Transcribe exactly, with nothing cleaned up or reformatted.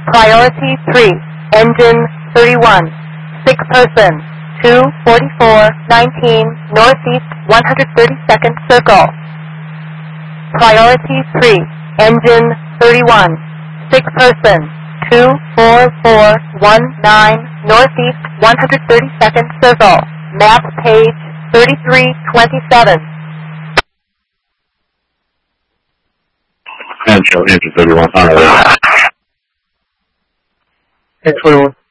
Priority three, engine thirty-one, sick person, two forty-four nineteen Northeast one hundred thirty-second Circle. Priority three, engine thirty-one, sick person, two four four one nine Northeast one hundred thirty-second Circle. Map page thirty-three twenty-seven. And show engine thirty-one on our way. ten twenty-one.